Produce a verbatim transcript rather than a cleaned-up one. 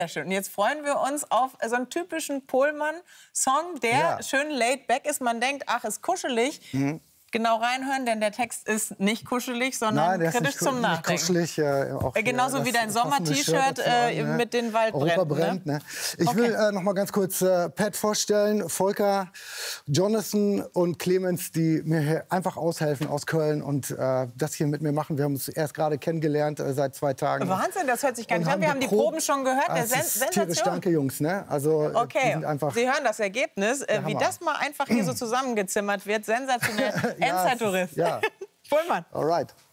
Sehr schön. Und jetzt freuen wir uns auf so einen typischen Pohlmann-Song, der Ja. schön laid back ist. Man denkt, ach, ist kuschelig. Mhm. Genau reinhören, denn der Text ist nicht kuschelig, sondern Nein, der ist kritisch nicht, zum nicht Nachdenken. kuschelig. Äh, auch Äh, Genauso hier wie das dein passende Sommer-T-Shirt Shirt dazu äh, an, ne? mit den Europa Waldbränden. brennt, Ne? ne? Ich Okay. will äh, noch mal ganz kurz äh, Pat vorstellen. Volker, Jonathan und Clemens, die mir hier einfach aushelfen aus Köln und äh, das hier mit mir machen. Wir haben uns erst gerade kennengelernt äh, seit zwei Tagen. Wahnsinn, das hört sich gar Und nicht an. Wir haben die geprobt. Proben schon gehört. Ah, Der es Sen ist tierisch, Sensation. danke Jungs. Ne? Also, äh, die Okay, sind einfach Sie hören das Ergebnis. Äh, wie Hammer. das mal einfach hier so zusammengezimmert wird. Sensationell. Ja, Endzeit-Tourist. ja. Pohlmann. Alright.